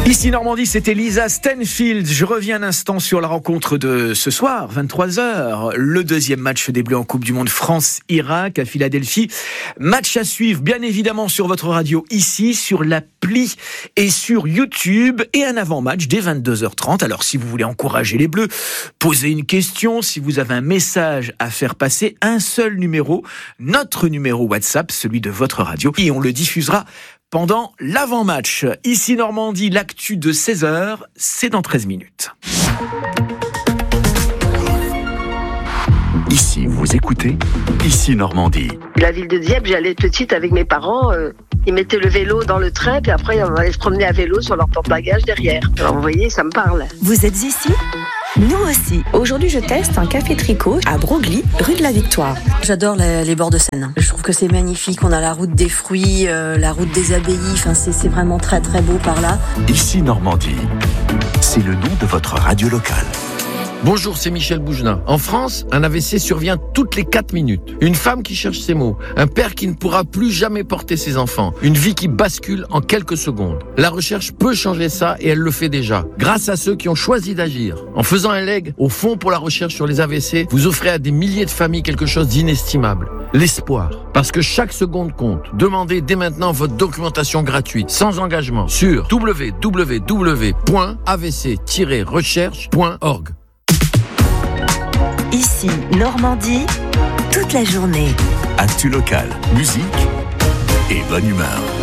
Ici Normandie, c'était Lisa Stanfield. Je reviens un instant sur la rencontre de ce soir, 23h. Le deuxième match des Bleus en Coupe du Monde, France-Irak à Philadelphie. Match à suivre, bien évidemment, sur votre radio ici, sur l'appli et sur YouTube. Et un avant-match dès 22h30. Alors, si vous voulez encourager les Bleus, posez une question. Si vous avez un message à faire passer, un seul numéro, notre numéro WhatsApp, celui de votre radio. Et on le diffusera pendant l'avant-match. Ici Normandie, l'actu de 16h, c'est dans 13 minutes. Ici, vous écoutez, ici Normandie. La ville de Dieppe, j'allais petite avec mes parents. Ils mettaient le vélo dans le train, puis après, on allait se promener à vélo sur leur porte-bagages derrière. Alors, vous voyez, ça me parle. Vous êtes ici ? Nous aussi. Aujourd'hui, je teste un café tricot à Broglie, rue de la Victoire. J'adore les bords de Seine. Je trouve que c'est magnifique. On a la route des fruits, la route des abbayes. Enfin, c'est vraiment très très beau par là. Ici Normandie, c'est le nom de votre radio locale. Bonjour, c'est Michel Bougenat. En France, un AVC survient toutes les 4 minutes. Une femme qui cherche ses mots. Un père qui ne pourra plus jamais porter ses enfants. Une vie qui bascule en quelques secondes. La recherche peut changer ça et elle le fait déjà. Grâce à ceux qui ont choisi d'agir. En faisant un leg au Fonds pour la recherche sur les AVC, vous offrez à des milliers de familles quelque chose d'inestimable. L'espoir. Parce que chaque seconde compte. Demandez dès maintenant votre documentation gratuite, sans engagement, sur www.avc-recherche.org. Ici Normandie, toute la journée. Actu locale, musique et bonne humeur.